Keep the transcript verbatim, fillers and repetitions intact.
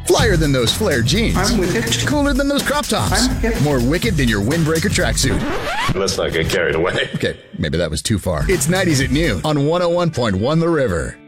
Flyer than those flared jeans. I'm with it. Cooler than those crop tops. I'm hip. More wicked than your windbreaker tracksuit. Let's not get carried away. Okay, maybe that was too far. It's nineties at noon on one oh one point one The River.